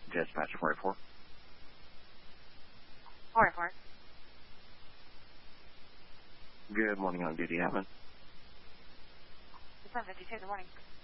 Dispatch 484. 484. Good morning, on duty, Hammond. It's 152, good morning.